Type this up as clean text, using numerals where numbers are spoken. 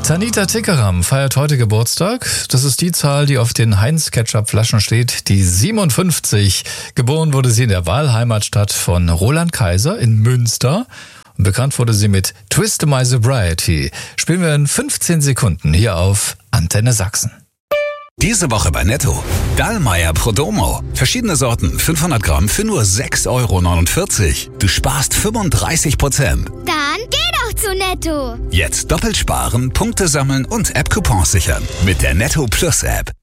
Tanita Tikaram feiert heute Geburtstag. Das ist die Zahl, die auf den Heinz-Ketchup-Flaschen steht, die 57. Geboren wurde sie in der Wahlheimatstadt von Roland Kaiser in Münster. Und bekannt wurde sie mit Twist My Sobriety. Spielen wir in 15 Sekunden hier auf Antenne Sachsen. Diese Woche bei Netto. Dallmayr Prodomo. Verschiedene Sorten, 500 Gramm für nur 6,49 €. Du sparst 35%. Dann geh doch zu Netto. Jetzt doppelt sparen, Punkte sammeln und App-Coupons sichern. Mit der Netto Plus App.